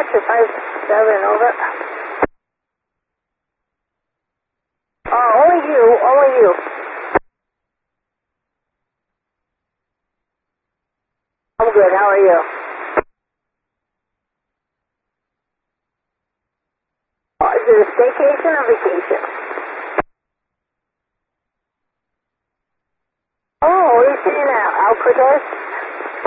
Oscar 57, over. Only you. I'm good, how are you?